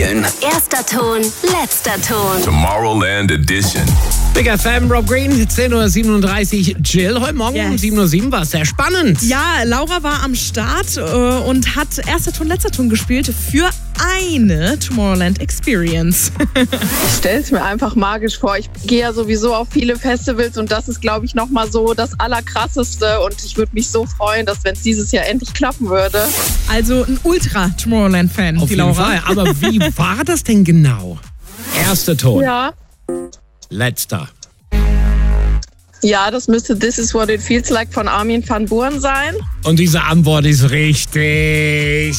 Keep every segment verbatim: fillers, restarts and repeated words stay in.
Erster Ton, letzter Ton. Tomorrowland Edition. Big F M, Rob Green, zehn Uhr siebenunddreißig. Jill, heute Morgen Yes. um sieben Uhr sieben war es sehr spannend. Ja, Laura war am Start äh, und hat erster Ton, letzter Ton gespielt für eine Tomorrowland Experience. Ich stelle es mir einfach magisch vor. Ich gehe ja sowieso auf viele Festivals und das ist, glaube ich, nochmal so das Allerkrasseste. Und ich würde mich so freuen, dass, wenn es dieses Jahr endlich klappen würde. Also ein Ultra-Tomorrowland-Fan, Auf die jeden Laura. Fall. Aber wie war das denn genau? Erster Ton, Ja. letzter. Ja, das müsste This Is What It Feels Like von Armin van Buuren sein. Und diese Antwort ist richtig.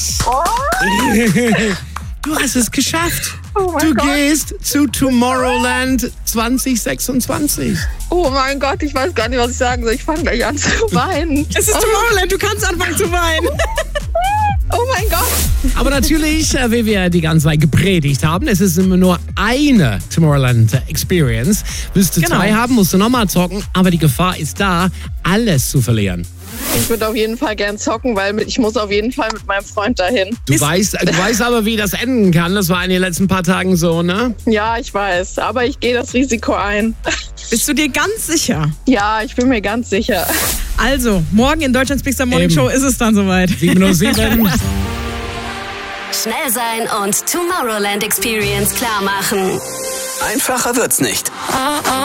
Du hast es geschafft. Oh mein Du Gott. gehst zu Tomorrowland zwanzig sechsundzwanzig. Oh mein Gott, ich weiß gar nicht, was ich sagen soll. Ich fange gleich an zu weinen. Es ist Tomorrowland, du kannst anfangen zu weinen. Oh mein Gott. Aber natürlich, äh, wie wir die ganze Zeit gepredigt haben, es ist immer nur eine Tomorrowland Experience. Willst du Genau. zwei haben, musst du nochmal zocken. Aber die Gefahr ist da, alles zu verlieren. Ich würde auf jeden Fall gern zocken, weil ich muss auf jeden Fall mit meinem Freund dahin. Du weißt, du weißt aber, wie das enden kann. Das war in den letzten paar Tagen so, ne? Ja, ich weiß, aber ich gehe das Risiko ein. Bist du dir ganz sicher? Ja, ich bin mir ganz sicher. Also, morgen in Deutschlands Big Star Morning Eben. Show ist es dann soweit. sieben Uhr sieben. Schnell sein und Tomorrowland Experience klar machen. Einfacher wird's nicht.